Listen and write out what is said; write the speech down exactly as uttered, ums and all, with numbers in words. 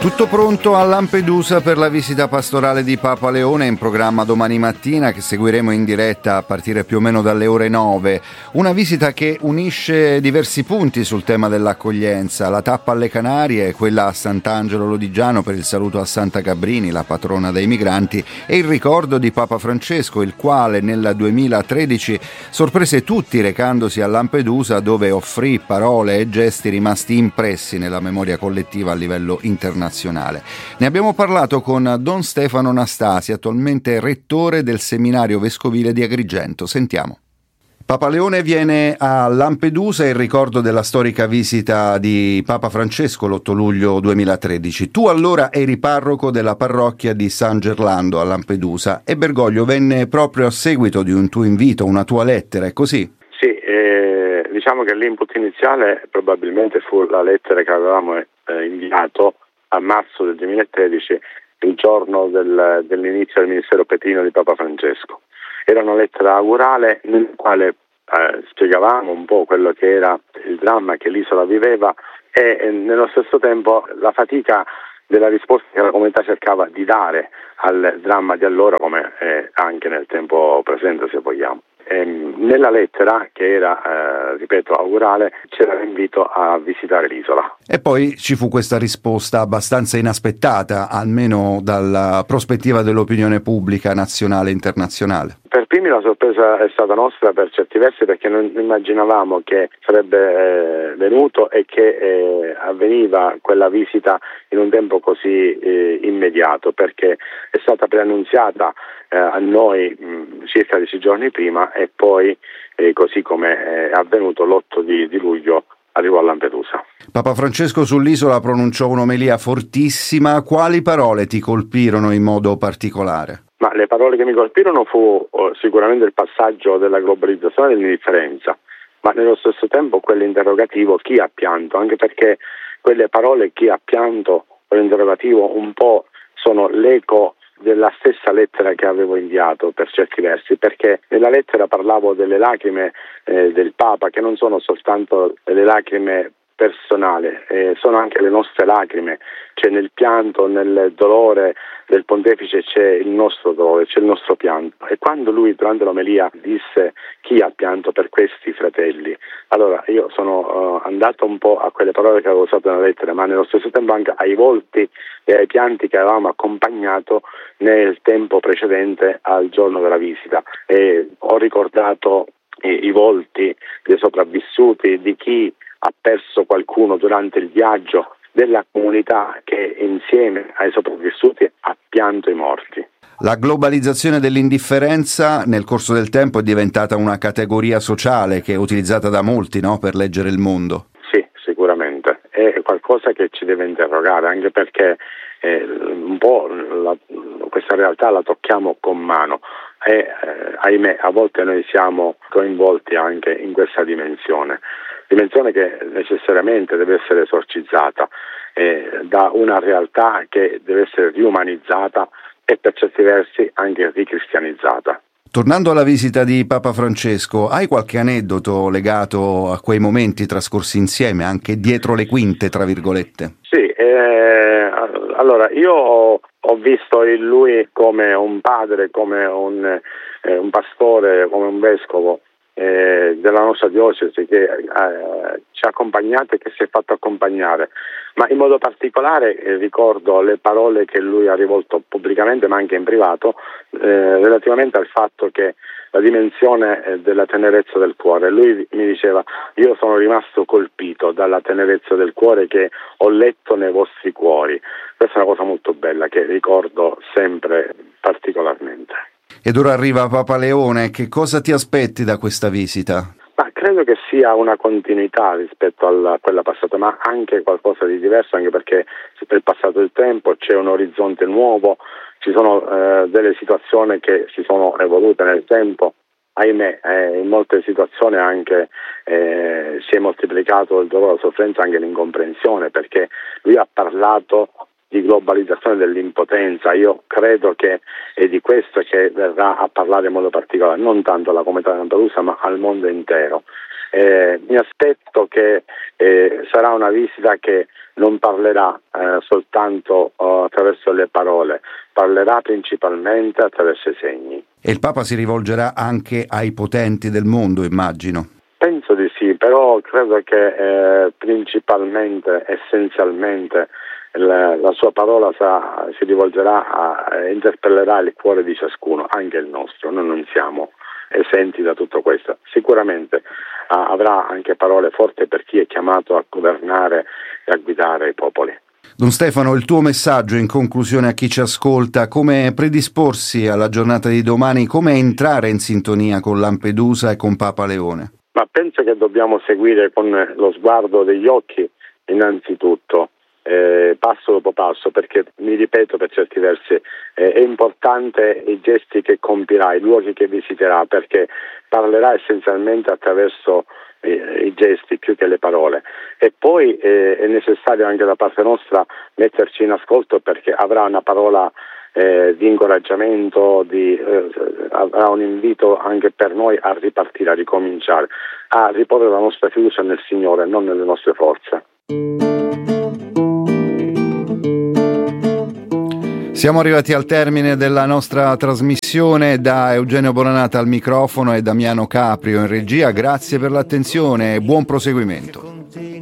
Tutto pronto a Lampedusa per la visita pastorale di Papa Leone in programma domani mattina, che seguiremo in diretta a partire più o meno dalle ore nove. Una visita che unisce diversi punti sul tema dell'accoglienza, la tappa alle Canarie, quella a Sant'Angelo Lodigiano per il saluto a Santa Cabrini, la patrona dei migranti, e il ricordo di Papa Francesco, il quale nel duemilatredici sorprese tutti recandosi a Lampedusa, dove offrì parole e gesti rimasti impressi nella memoria collettiva a livello internazionale. Ne abbiamo parlato con Don Stefano Nastasi, attualmente rettore del seminario vescovile di Agrigento. Sentiamo. Papa Leone viene a Lampedusa in ricordo della storica visita di Papa Francesco l'otto luglio duemilatredici. Tu allora eri parroco della parrocchia di San Gerlando a Lampedusa e Bergoglio venne proprio a seguito di un tuo invito, una tua lettera, è così? Sì, eh, diciamo che l'input iniziale probabilmente fu la lettera che avevamo eh, inviato a marzo del duemilatredici, il giorno del, dell'inizio del ministero petrino di Papa Francesco. Era una lettera augurale nel quale eh, spiegavamo un po' quello che era il dramma che l'isola viveva e, e nello stesso tempo la fatica della risposta che la comunità cercava di dare al dramma di allora, come eh, anche nel tempo presente, se vogliamo. E nella lettera, che era, eh, ripeto, augurale, c'era l'invito a visitare l'isola. E poi ci fu questa risposta abbastanza inaspettata, almeno dalla prospettiva dell'opinione pubblica nazionale e internazionale. Per primi la sorpresa è stata nostra per certi versi, perché non immaginavamo che sarebbe eh, venuto e che eh, avveniva quella visita in un tempo così eh, immediato, perché è stata preannunziata eh, a noi mh, circa dieci giorni prima e poi, eh, così come è avvenuto l'otto di, di luglio, arrivò a Lampedusa. Papa Francesco sull'isola pronunciò un'omelia fortissima. Quali parole ti colpirono in modo particolare? Ma le parole che mi colpirono fu oh, sicuramente il passaggio della globalizzazione e dell'indifferenza, ma nello stesso tempo quell'interrogativo chi ha pianto, anche perché quelle parole chi ha pianto, quell'interrogativo un po' sono l'eco della stessa lettera che avevo inviato per certi versi, perché nella lettera parlavo delle lacrime eh, del Papa, che non sono soltanto le lacrime personali, eh, sono anche le nostre lacrime, c'è nel pianto, nel dolore del pontefice c'è il nostro dolore, c'è il nostro pianto. E quando lui durante l'omelia disse chi ha pianto per questi fratelli, allora io sono uh, andato un po' a quelle parole che avevo usato nella lettera, ma nello stesso tempo anche ai volti e ai pianti che avevamo accompagnato nel tempo precedente al giorno della visita, e ho ricordato i, i volti dei sopravvissuti, di chi ha perso qualcuno durante il viaggio, della comunità che insieme ai sopravvissuti ha pianto i morti. La globalizzazione dell'indifferenza nel corso del tempo è diventata una categoria sociale che è utilizzata da molti, no, per leggere il mondo. Sì, sicuramente. È qualcosa che ci deve interrogare, anche perché eh, un po' la, questa realtà la tocchiamo con mano e eh, ahimè a volte noi siamo coinvolti anche in questa dimensione. Dimensione che necessariamente deve essere esorcizzata eh, da una realtà che deve essere riumanizzata e per certi versi anche ricristianizzata. Tornando alla visita di Papa Francesco, hai qualche aneddoto legato a quei momenti trascorsi insieme, anche dietro le quinte, tra virgolette? Sì, eh, allora io ho, ho visto in lui come un padre, come un, eh, un pastore, come un vescovo Eh, della nostra diocesi, che eh, ci ha accompagnato e che si è fatto accompagnare, ma in modo particolare eh, ricordo le parole che lui ha rivolto pubblicamente ma anche in privato eh, relativamente al fatto che la dimensione eh, della tenerezza del cuore. Lui mi diceva: io sono rimasto colpito dalla tenerezza del cuore che ho letto nei vostri cuori. Questa è una cosa molto bella che ricordo sempre particolarmente. Ed ora arriva Papa Leone, che cosa ti aspetti da questa visita? Ma credo che sia una continuità rispetto a quella passata, ma anche qualcosa di diverso, anche perché è passato il tempo, c'è un orizzonte nuovo, ci sono eh, delle situazioni che si sono evolute nel tempo. Ahimè, eh, in molte situazioni anche eh, si è moltiplicato il dolore, la sofferenza, anche l'incomprensione, perché lui ha parlato di globalizzazione dell'impotenza. Io credo che è di questo che verrà a parlare in modo particolare, non tanto alla comunità di Lampedusa ma al mondo intero. Eh, mi aspetto che eh, sarà una visita che non parlerà eh, soltanto oh, attraverso le parole, parlerà principalmente attraverso i segni. E il Papa si rivolgerà anche ai potenti del mondo, immagino. Penso di sì, però credo che eh, principalmente, essenzialmente, la, la sua parola sa, si rivolgerà a, interpellerà il cuore di ciascuno, anche il nostro. Noi non siamo esenti da tutto questo. Sicuramente ah, avrà anche parole forti per chi è chiamato a governare e a guidare i popoli. Don Stefano, il tuo messaggio in conclusione a chi ci ascolta, come predisporsi alla giornata di domani, come entrare in sintonia con Lampedusa e con Papa Leone? Ma penso che dobbiamo seguire con lo sguardo degli occhi innanzitutto, eh, passo dopo passo, perché mi ripeto per certi versi, eh, è importante i gesti che compirà, i luoghi che visiterà, perché parlerà essenzialmente attraverso i gesti più che le parole, e poi eh, è necessario anche da parte nostra metterci in ascolto, perché avrà una parola eh, di incoraggiamento, di, eh, avrà un invito anche per noi a ripartire, a ricominciare, a riporre la nostra fiducia nel Signore, non nelle nostre forze. Siamo arrivati al termine della nostra trasmissione. Da Eugenio Bonanata al microfono e Damiano Caprio in regia. Grazie per l'attenzione e buon proseguimento.